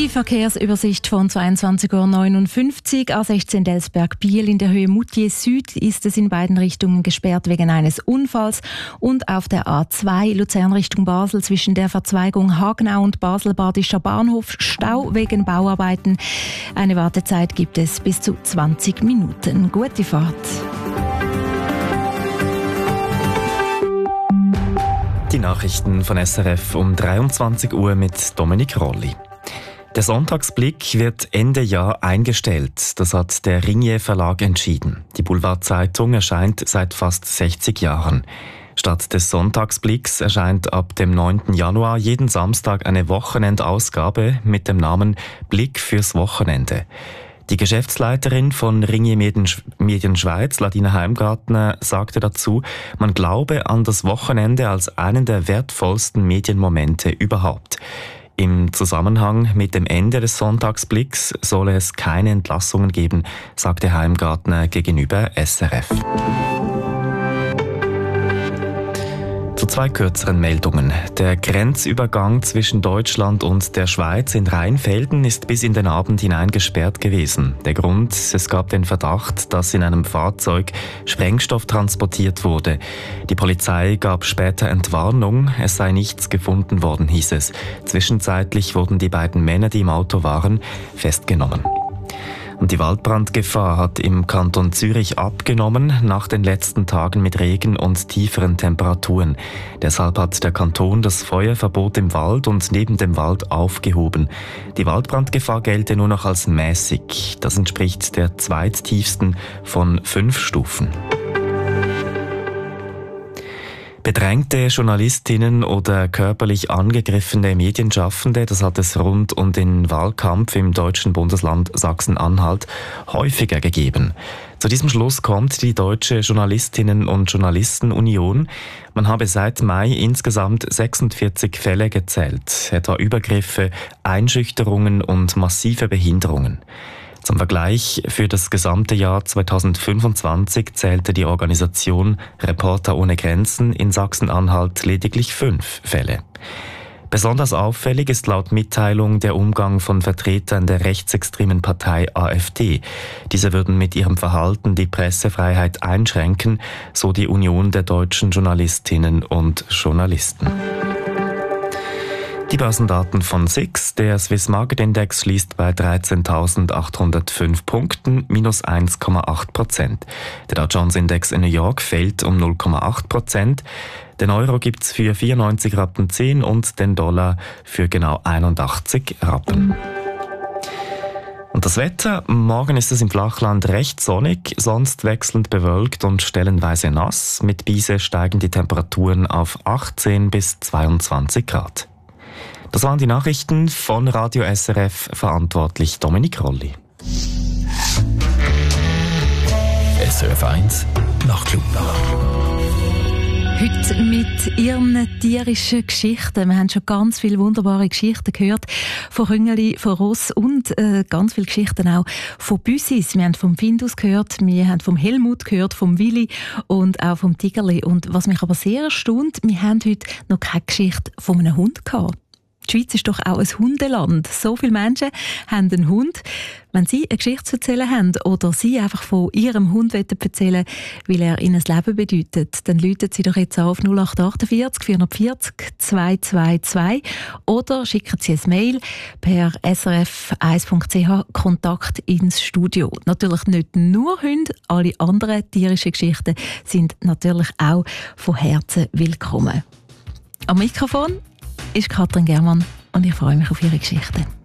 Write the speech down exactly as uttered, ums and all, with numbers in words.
Die Verkehrsübersicht von zweiundzwanzig Uhr neunundfünfzig, A sechzehn Delsberg-Biel in der Höhe Moutier Süd ist es in beiden Richtungen gesperrt wegen eines Unfalls und auf der A zwei Luzern Richtung Basel zwischen der Verzweigung Hagenau und Basel-Badischer Bahnhof Stau wegen Bauarbeiten. Eine Wartezeit gibt es bis zu zwanzig Minuten. Gute Fahrt. Die Nachrichten von S R F um dreiundzwanzig Uhr mit Dominik Rolli. Der Sonntagsblick wird Ende Jahr eingestellt. Das hat der Ringier Verlag entschieden. Die Boulevardzeitung erscheint seit fast sechzig Jahren. Statt des Sonntagsblicks erscheint ab dem neunten Januar jeden Samstag eine Wochenendausgabe mit dem Namen Blick fürs Wochenende. Die Geschäftsleiterin von Ringier Medien Schweiz, Ladina Heimgartner, sagte dazu, man glaube an das Wochenende als einen der wertvollsten Medienmomente überhaupt. Im Zusammenhang mit dem Ende des Sonntagsblicks solle es keine Entlassungen geben, sagte Heimgartner gegenüber S R F. Zu zwei kürzeren Meldungen. Der Grenzübergang zwischen Deutschland und der Schweiz in Rheinfelden ist bis in den Abend hinein gesperrt gewesen. Der Grund, es gab den Verdacht, dass in einem Fahrzeug Sprengstoff transportiert wurde. Die Polizei gab später Entwarnung, es sei nichts gefunden worden, hieß es. Zwischenzeitlich wurden die beiden Männer, die im Auto waren, festgenommen. Und die Waldbrandgefahr hat im Kanton Zürich abgenommen nach den letzten Tagen mit Regen und tieferen Temperaturen. Deshalb hat der Kanton das Feuerverbot im Wald und neben dem Wald aufgehoben. Die Waldbrandgefahr gelte nur noch als mäßig. Das entspricht der zweittiefsten von fünf Stufen. Bedrängte Journalistinnen oder körperlich angegriffene Medienschaffende, das hat es rund um den Wahlkampf im deutschen Bundesland Sachsen-Anhalt häufiger gegeben. Zu diesem Schluss kommt die Deutsche Journalistinnen- und Journalistenunion. Man habe seit Mai insgesamt sechsundvierzig Fälle gezählt, etwa Übergriffe, Einschüchterungen und massive Behinderungen. Zum Vergleich, für das gesamte Jahr zweitausendfünfundzwanzig zählte die Organisation Reporter ohne Grenzen in Sachsen-Anhalt lediglich fünf Fälle. Besonders auffällig ist laut Mitteilung der Umgang von Vertretern der rechtsextremen Partei AfD. Diese würden mit ihrem Verhalten die Pressefreiheit einschränken, so die Union der deutschen Journalistinnen und Journalisten. Die Börsendaten von S I X. Der Swiss Market Index schließt bei dreizehntausendachthundertfünf Punkten, minus eins Komma acht Prozent. Der Dow Jones Index in New York fällt um null Komma acht Prozent. Den Euro gibt's für vierundneunzig Rappen zehn und den Dollar für genau einundachtzig Rappen. Und das Wetter? Morgen ist es im Flachland recht sonnig, sonst wechselnd bewölkt und stellenweise nass. Mit Biese steigen die Temperaturen auf achtzehn bis zweiundzwanzig Grad. Das waren die Nachrichten von Radio S R F, verantwortlich Dominik Rolli. S R F eins Nachtclub. Heute mit ihren tierischen Geschichten. Wir haben schon ganz viele wunderbare Geschichten gehört von Rüngeli, von Ross und äh, ganz viele Geschichten auch von Büssis. Wir haben vom Findus gehört, wir haben vom Helmut gehört, vom Willi und auch vom Tigerli. Und was mich aber sehr erstaunt, wir haben heute noch keine Geschichte von einem Hund gehabt. Die Schweiz ist doch auch ein Hundeland. So viele Menschen haben einen Hund. Wenn Sie eine Geschichte zu erzählen haben oder Sie einfach von Ihrem Hund erzählen wollen, weil er Ihnen das Leben bedeutet, dann rufen Sie doch jetzt auf null acht achtundvierzig vierhundertvierzig zweihundertzweiundzwanzig oder schicken Sie ein Mail per s r f eins punkt c h Kontakt ins Studio. Natürlich nicht nur Hunde, alle anderen tierischen Geschichten sind natürlich auch von Herzen willkommen. Am Mikrofon ist Katrin Germann und ich freue mich auf Ihre Geschichte.